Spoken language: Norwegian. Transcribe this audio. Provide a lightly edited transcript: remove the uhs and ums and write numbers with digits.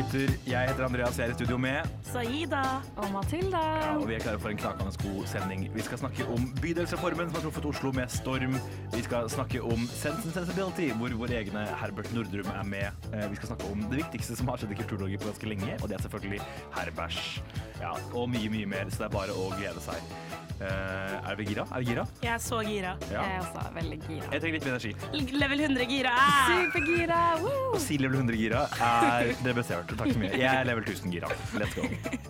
gutter. Jeg heter Andreas, jeg er i studio med Saida og Matilda. Ja, og vi er klare for en knakende god sending. Vi skal snakke om bydelsreformen som har truffet Oslo med storm. Vi skal snakke om Sense and Sensibility, hvor vår egne Herbert Nordrum er med. Vi skal snakke om det viktigste som har skjedd i Kultur-Norge på ganske lenge, og det er selvfølgelig Herbæsj. Ja, og mye, mye mer, så det er bare å glede seg. Er vi gira? Er vi gira? Jeg er så gira. Ja. Jeg er også veldig gira. Jeg trenger litt mer energi. Level 100 gira. Supergira! Å si level 100 gira er det beste jeg har hørt. Takk så mye. Jeg er level 1000 gira. Let's go.